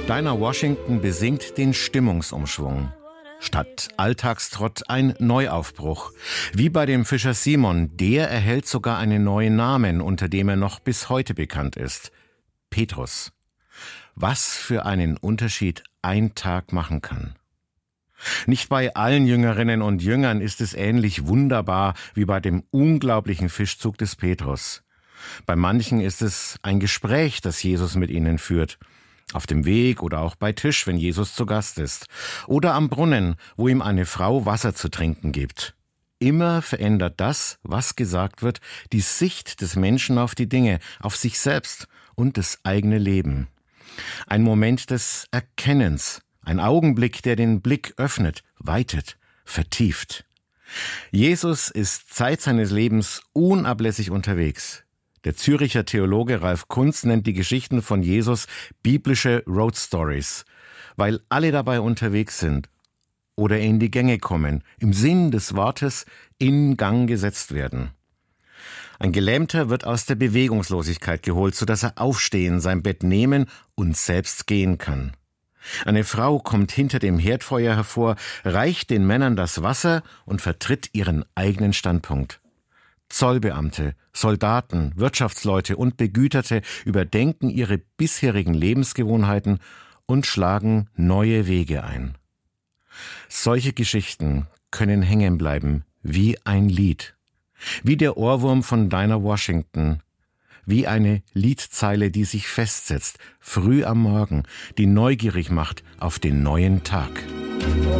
Dinah Washington besingt den Stimmungsumschwung. Statt Alltagstrott ein Neuaufbruch. Wie bei dem Fischer Simon, der erhält sogar einen neuen Namen, unter dem er noch bis heute bekannt ist. Petrus. Was für einen Unterschied ein Tag machen kann. Nicht bei allen Jüngerinnen und Jüngern ist es ähnlich wunderbar wie bei dem unglaublichen Fischzug des Petrus. Bei manchen ist es ein Gespräch, das Jesus mit ihnen führt. Auf dem Weg oder auch bei Tisch, wenn Jesus zu Gast ist. Oder am Brunnen, wo ihm eine Frau Wasser zu trinken gibt. Immer verändert das, was gesagt wird, die Sicht des Menschen auf die Dinge, auf sich selbst und das eigene Leben. Ein Moment des Erkennens, ein Augenblick, der den Blick öffnet, weitet, vertieft. Jesus ist Zeit seines Lebens unablässig unterwegs. Der Züricher Theologe Ralf Kunz nennt die Geschichten von Jesus biblische Road Stories, weil alle dabei unterwegs sind oder in die Gänge kommen, im Sinn des Wortes in Gang gesetzt werden. Ein Gelähmter wird aus der Bewegungslosigkeit geholt, sodass er aufstehen, sein Bett nehmen und selbst gehen kann. Eine Frau kommt hinter dem Herdfeuer hervor, reicht den Männern das Wasser und vertritt ihren eigenen Standpunkt. Zollbeamte, Soldaten, Wirtschaftsleute und Begüterte überdenken ihre bisherigen Lebensgewohnheiten und schlagen neue Wege ein. Solche Geschichten können hängen bleiben wie ein Lied, wie der Ohrwurm von Dinah Washington, wie eine Liedzeile, die sich festsetzt, früh am Morgen, die neugierig macht auf den neuen Tag.